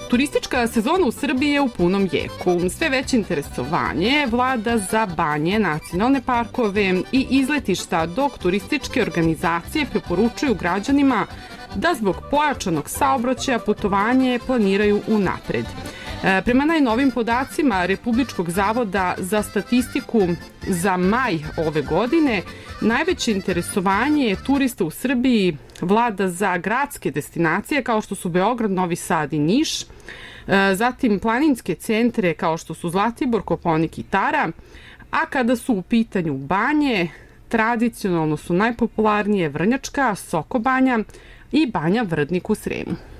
Turistička sezona u Srbiji je u punom jeku. Sve veće interesovanje vlada za banje, nacionalne parkove i izletišta, dok turističke organizacije preporučuju građanima da zbog pojačanog saobraćaja putovanje planiraju unapred. Prema najnovim podacima Republičkog zavoda za statistiku za maj ove godine, najveće interesovanje turista u Srbiji vlada za gradske destinacije kao što su Beograd, Novi Sad i Niš, zatim planinske centre kao što su Zlatibor, Kopaonik i Tara, a kada su u pitanju banje, tradicionalno su najpopularnije Vrnjačka, Sokobanja i Banja Vrdnik u Sremu.